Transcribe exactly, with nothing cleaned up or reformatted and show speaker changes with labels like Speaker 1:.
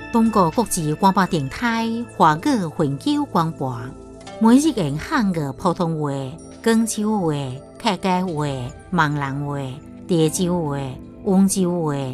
Speaker 1: 中国国际广播电台华语永久广播，每日用汉语普通话、广州话、客家话、闽南话、潮州话、温州话、